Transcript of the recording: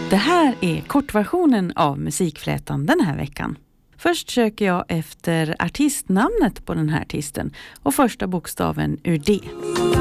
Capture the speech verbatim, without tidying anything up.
Det här är kortversionen av Musikflätan den här veckan. Först söker jag efter artistnamnet på den här artisten och första bokstaven ur det.